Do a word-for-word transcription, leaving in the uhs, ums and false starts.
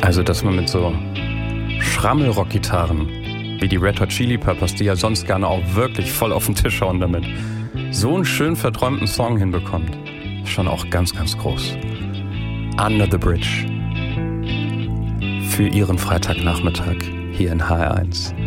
Also, dass man mit so Schrammelrock-Gitarren wie die Red Hot Chili Peppers, die ja sonst gerne auch wirklich voll auf den Tisch hauen damit, so einen schön verträumten Song hinbekommt, ist schon auch ganz, ganz groß. Under the Bridge. Für Ihren Freitagnachmittag hier in H R eins.